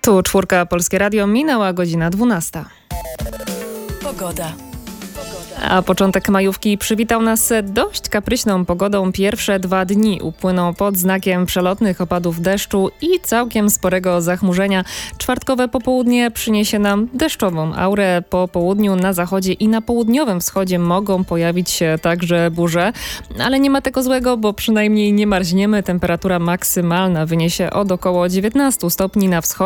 Tu Czwórka, Polskie Radio, minęła godzina 12. Pogoda. A początek majówki przywitał nas dość kapryśną pogodą. Pierwsze 2 dni upłyną pod znakiem przelotnych opadów deszczu i całkiem sporego zachmurzenia. Czwartkowe popołudnie przyniesie nam deszczową aurę. Po południu na zachodzie i na południowym wschodzie mogą pojawić się także burze. Ale nie ma tego złego, bo przynajmniej nie marzniemy. Temperatura maksymalna wyniesie od około 19 stopni na wschodzie.